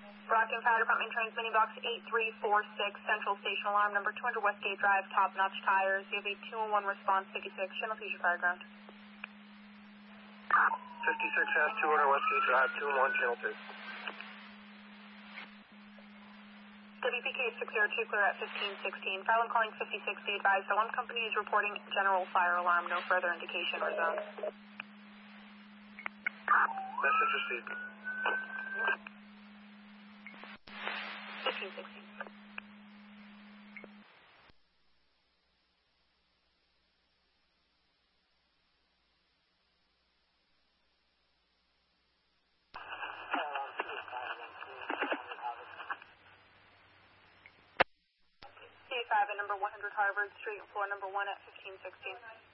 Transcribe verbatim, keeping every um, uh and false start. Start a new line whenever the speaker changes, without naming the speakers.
Brockton Fire Department transmitting box eight three four six, Central Station Alarm number two hundred Westgate Drive, Top Notch Tires. You have a two one one response, fifty-six, Channel Fusion Fire Ground.
fifty-six has two hundred Westgate Drive, two one one, Channel two.
W P K six zero two, clear at fifteen sixteen. File I'm calling fifty-six, be advised. Alarm company is reporting general fire alarm, no further indication or zone.
Message received.
fifteen sixteen. C five at number one hundred Harvard Street, floor number one at fifteen sixteen.